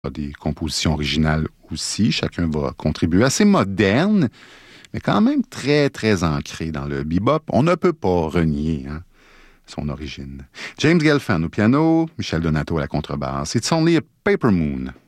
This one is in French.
des compositions originales aussi. Chacun va contribuer. Assez moderne, mais quand même très, très ancré dans le bebop. On ne peut pas renier son origine. James Gelfand au piano, Michel Donato à la contrebasse. It's Only a Paper Moon.